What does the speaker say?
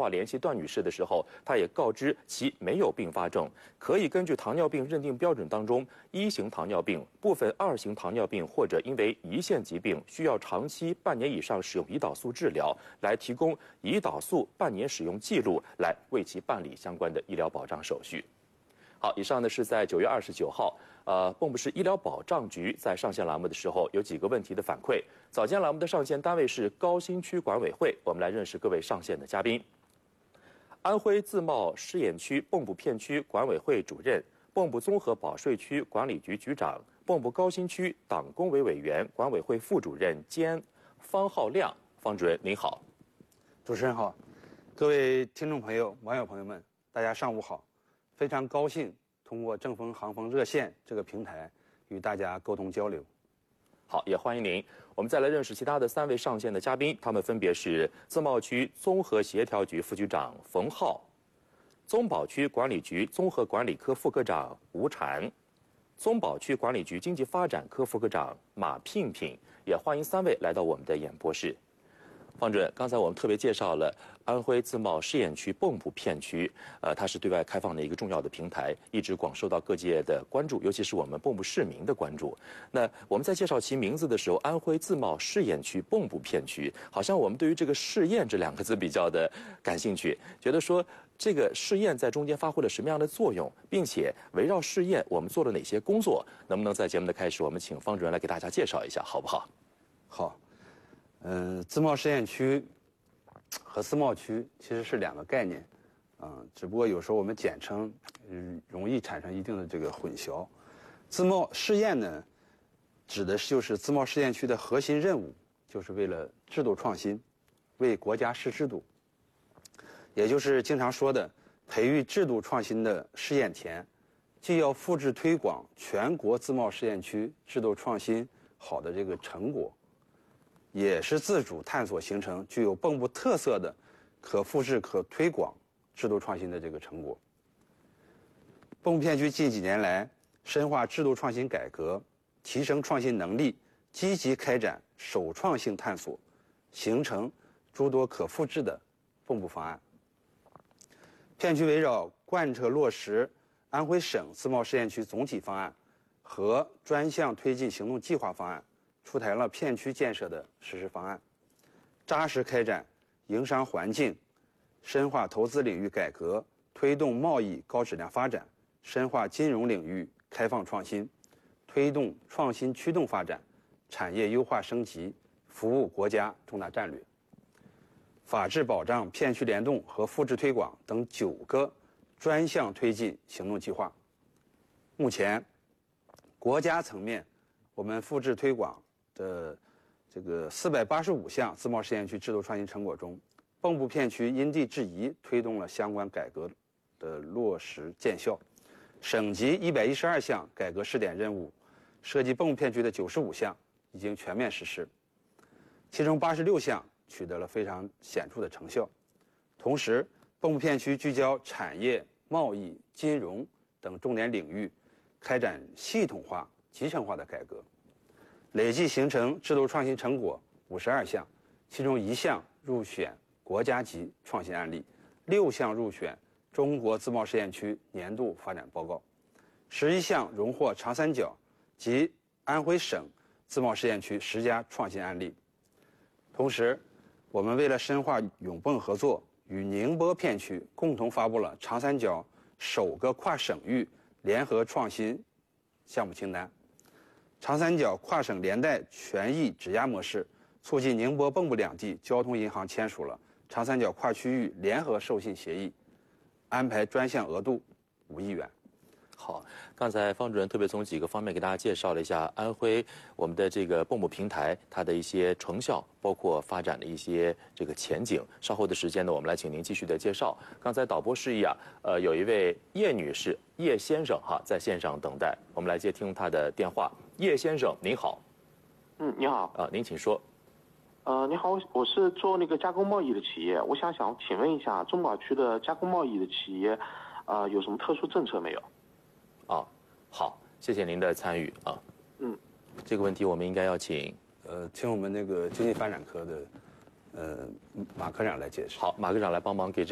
话联系段女士的时候，她也告知其没有并发症，可以根据糖尿病认定标准当中1型糖尿病、部分2型糖尿病或者因为胰腺疾病需要长期半年以上使用胰岛素治疗，来提供胰岛素半年使用记录，来为其办理相关的医疗保障手续。好，以上呢是在9月29号，蚌埠市医疗保障局在上线栏目的时候有几个问题的反馈。早间栏目的上线单位是高新区管委会，我们来认识各位上线的嘉宾。安徽自贸试验区蚌埠片区管委会主任、蚌埠综合保税区管理局局长、蚌埠高新区党工委委员、管委会副主任兼方浩亮，方主任您好。 主持人好，各位听众朋友、网友朋友们，大家上午好。非常高兴通过正风航风热线这个平台与大家沟通交流。 好，也欢迎您。我们再来认识其他的3位上线的嘉宾，他们分别是自贸区综合协调局副局长冯浩、综保区管理局综合管理科副科长吴婵、综保区管理局经济发展科副科长马聘聘。也欢迎3位来到我们的演播室。方主任，刚才我们特别介绍了安徽自贸试验区蚌埠片区，它是对外开放的一个重要的平台，一直广受到各界的关注，尤其是我们蚌埠市民的关注。那我们在介绍其名字的时候，安徽自贸试验区蚌埠片区，好像我们对于这个试验这2个字比较的感兴趣，觉得说这个试验在中间发挥了什么样的作用，并且围绕试验我们做了哪些工作，能不能在节目的开始，我们请方主任来给大家介绍一下，好不好？ 好。自贸试验区和自贸区其实是2个概念，只不过有时候我们简称，容易产生一定的这个混淆。自贸试验呢，指的就是自贸试验区的核心任务，就是为了制度创新，为国家试制度，也就是经常说的培育制度创新的试验田，既要复制推广全国自贸试验区制度创新好的这个成果，也是自主探索形成具有蚌埠特色的可复制可推广制度创新的这个成果。蚌埠片区近几年来深化制度创新改革，提升创新能力，积极开展首创性探索，形成诸多可复制的蚌埠方案。片区围绕贯彻落实安徽省自贸试验区总体方案和专项推进行动计划方案，出台了片区建设的实施方案，扎实开展营商环境、深化投资领域改革，推动贸易高质量发展，深化金融领域开放创新，推动创新驱动发展，产业优化升级，服务国家重大战略。法治保障、片区联动和复制推广等9个专项推进行动计划。目前，国家层面我们复制推广的这个485项自贸试验区制度创新成果中，蚌埠片区因地制宜推动了相关改革的落实见效。省级112项改革试点任务，涉及蚌埠片区的95项已经全面实施，其中86项取得了非常显著的成效。同时，蚌埠片区聚焦产业、贸易、金融等重点领域，开展系统化、集成化的改革。累计形成制度创新成果52项，其中1项入选国家级创新案例，6项入选中国自贸试验区年度发展报告，11项荣获长三角及安徽省自贸试验区10佳创新案例。同时，我们为了深化永蚌合作，与宁波片区共同发布了长三角首个跨省域联合创新项目清单。长三角跨省连带权益质押模式，促进宁波、蚌埠2地交通银行签署了长三角跨区域联合授信协议，安排专项额度5亿元。 好，刚才方主任特别从几个方面给大家介绍了一下安徽我们的这个蚌埠平台它的一些成效，包括发展的一些这个前景。稍后的时间呢，我们来请您继续的介绍。刚才导播示意啊，有一位叶女士、叶先生哈在线上等待，我们来接听他的电话。叶先生，您好。 你好。 您请说。 你好，我是做那个加工贸易的企业，我想请问一下，中保区的加工贸易的企业，有什么特殊政策没有？ 好，谢谢您的参与啊。这个问题我们应该要请请我们那个经济发展科的马科长来解释。 好，马科长来帮忙给